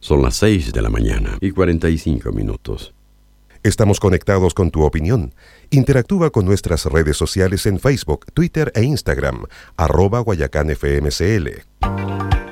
Son las 6:45 a.m. Estamos conectados con tu opinión. Interactúa con nuestras redes sociales en Facebook, Twitter e Instagram, @GuayacanFMCL.